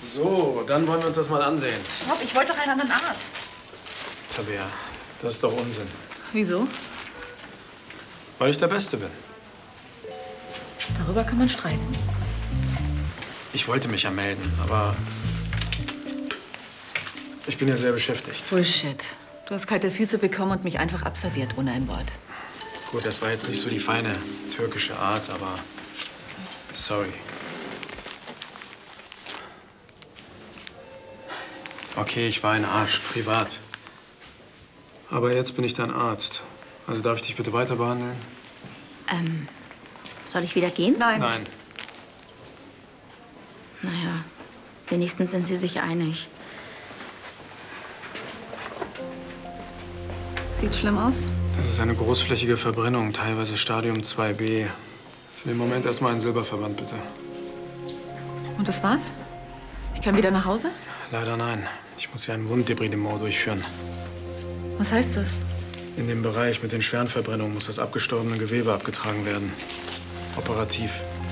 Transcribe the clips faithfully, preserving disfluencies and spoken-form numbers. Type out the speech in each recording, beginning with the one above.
So, dann wollen wir uns das mal ansehen. Stopp, ich wollte doch einen anderen Arzt. Tabea, das ist doch Unsinn. Wieso? Weil ich der Beste bin. Darüber kann man streiten. Ich wollte mich ja melden, aber ich bin ja sehr beschäftigt. Bullshit. Du hast kalte Füße bekommen und mich einfach abserviert, ohne ein Wort. Gut, das war jetzt nicht so die feine türkische Art, aber sorry. Okay, ich war ein Arsch, privat. Aber jetzt bin ich dein Arzt. Also darf ich dich bitte weiter behandeln? Ähm, soll ich wieder gehen? Nein. Nein. Naja, wenigstens sind Sie sich einig. Sieht schlimm aus? Das ist eine großflächige Verbrennung, teilweise Stadium zwei b. Für den Moment erstmal einen Silberverband, bitte. Und das war's? Ich kann wieder nach Hause? Leider nein. Ich muss hier ein Wunddebridement durchführen. Was heißt das? In dem Bereich mit den schweren Verbrennungen muss das abgestorbene Gewebe abgetragen werden. Operativ.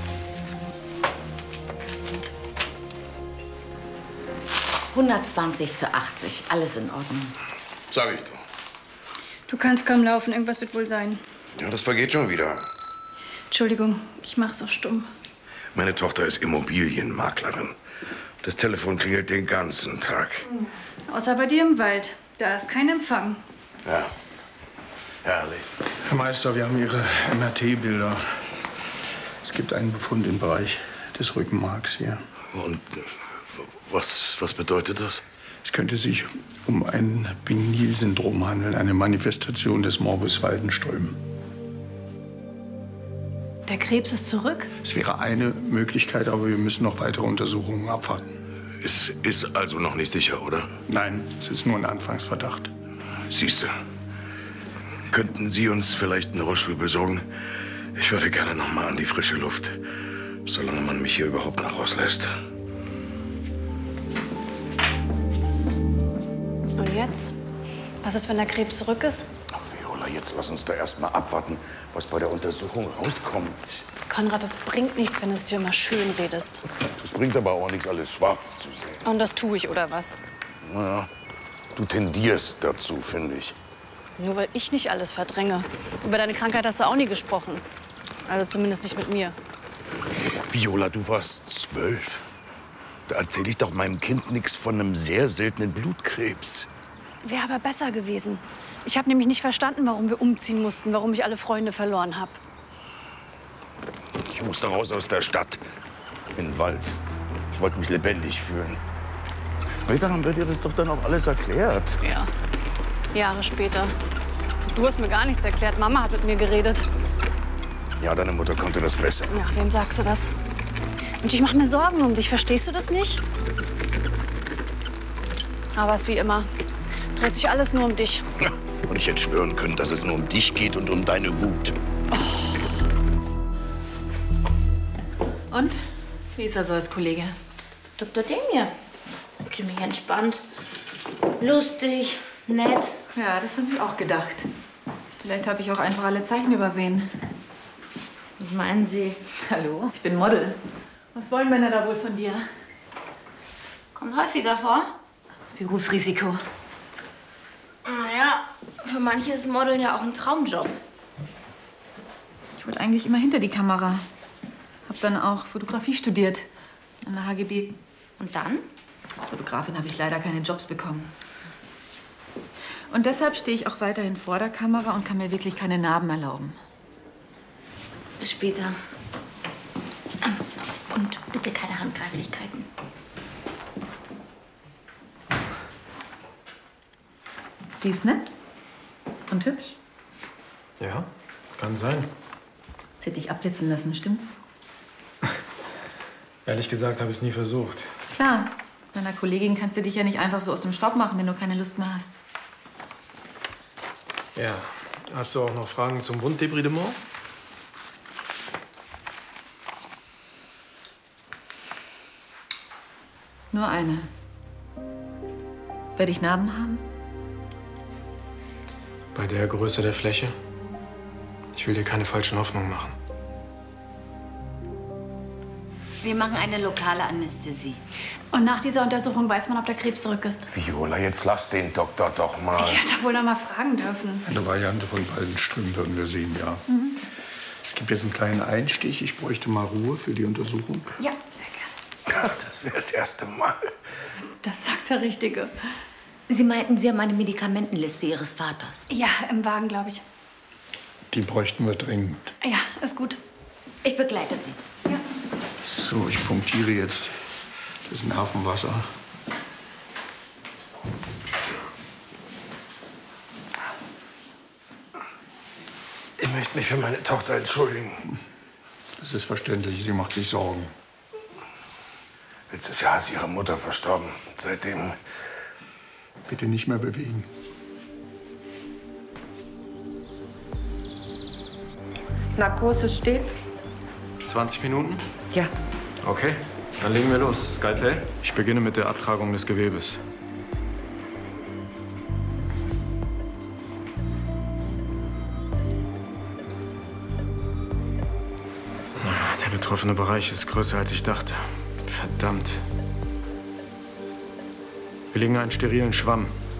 hundertzwanzig zu achtzig, alles in Ordnung. Sag ich doch. Du kannst kaum laufen, irgendwas wird wohl sein. Ja, das vergeht schon wieder. Entschuldigung, ich mach's auf stumm. Meine Tochter ist Immobilienmaklerin. Das Telefon klingelt den ganzen Tag. Außer bei dir im Wald. Da ist kein Empfang. Ja, herrlich. Herr Meister, wir haben Ihre M R T-Bilder. Es gibt einen Befund im Bereich des Rückenmarks hier. Und was, was bedeutet das? Es könnte sich um ein Benil-Syndrom handeln, eine Manifestation des Morbus Waldenström. Der Krebs ist zurück? Es wäre eine Möglichkeit, aber wir müssen noch weitere Untersuchungen abwarten. Es ist also noch nicht sicher, oder? Nein, es ist nur ein Anfangsverdacht. Siehste, könnten Sie uns vielleicht einen Rollstuhl besorgen? Ich würde gerne noch mal an die frische Luft, solange man mich hier überhaupt noch rauslässt. Und jetzt? Was ist, wenn der Krebs zurück ist? Ach, Viola, jetzt lass uns da erst mal abwarten, was bei der Untersuchung rauskommt. Konrad, es bringt nichts, wenn du es dir immer schön redest. Es bringt aber auch nichts, alles schwarz zu sehen. Und das tue ich, oder was? Naja, du tendierst dazu, finde ich. Nur weil ich nicht alles verdränge. Über deine Krankheit hast du auch nie gesprochen. Also zumindest nicht mit mir. Viola, du warst zwölf. Da erzähle ich doch meinem Kind nichts von einem sehr seltenen Blutkrebs. Wäre aber besser gewesen. Ich habe nämlich nicht verstanden, warum wir umziehen mussten, warum ich alle Freunde verloren habe. Ich musste raus aus der Stadt, in den Wald. Ich wollte mich lebendig fühlen. Später haben wir dir das doch dann auch alles erklärt. Ja, Jahre später. Du hast mir gar nichts erklärt. Mama hat mit mir geredet. Ja, deine Mutter konnte das besser. Ja, wem sagst du das? Und ich mache mir Sorgen um dich. Verstehst du das nicht? Aber es ist wie immer. Dreht sich alles nur um dich. Ja, und ich hätte schwören können, dass es nur um dich geht und um deine Wut. Oh. Und? Wie ist er so als Kollege? Doktor Demir. Ziemlich entspannt. Lustig, nett. Ja, das habe ich auch gedacht. Vielleicht habe ich auch einfach alle Zeichen übersehen. Was meinen Sie? Hallo? Ich bin Model. Was wollen Männer da wohl von dir? Kommt häufiger vor? Berufsrisiko. Naja, für manche ist Modeln ja auch ein Traumjob. Ich wollte eigentlich immer hinter die Kamera. Hab dann auch Fotografie studiert an der H G B. Und dann? Als Fotografin habe ich leider keine Jobs bekommen. Und deshalb stehe ich auch weiterhin vor der Kamera und kann mir wirklich keine Narben erlauben. Bis später. Und bitte keine Handgreiflichkeiten. Die ist nett und hübsch. Ja, kann sein. Sie hat dich abblitzen lassen, stimmt's? Ehrlich gesagt habe ich es nie versucht. Klar, mit einer Kollegin kannst du dich ja nicht einfach so aus dem Staub machen, wenn du keine Lust mehr hast. Ja. Hast du auch noch Fragen zum Wunddebridement? Nur eine. Werde ich Narben haben? Bei der Größe der Fläche? Ich will dir keine falschen Hoffnungen machen. Wir machen eine lokale Anästhesie. Und nach dieser Untersuchung weiß man, ob der Krebs zurück ist. Viola, jetzt lass den Doktor doch mal. Ich hätte wohl noch mal fragen dürfen. Eine Variante von Waldenström würden wir sehen, ja. Mhm. Es gibt jetzt einen kleinen Einstich. Ich bräuchte mal Ruhe für die Untersuchung. Ja, sehr gerne. Das wäre das erste Mal. Das sagt der Richtige. Sie meinten, Sie haben eine Medikamentenliste Ihres Vaters. Ja, im Wagen, glaube ich. Die bräuchten wir dringend. Ja, ist gut. Ich begleite Sie. Ja. So, ich punktiere jetzt das Nervenwasser. Ich möchte mich für meine Tochter entschuldigen. Das ist verständlich. Sie macht sich Sorgen. Letztes Jahr ist ihre Mutter verstorben. Seitdem... Bitte nicht mehr bewegen. Narkose steht. zwanzig Minuten? Ja. Okay, dann legen wir los. Skyplay? Ich beginne mit der Abtragung des Gewebes. Der betroffene Bereich ist größer, als ich dachte. Verdammt. Wir legen einen sterilen Schwamm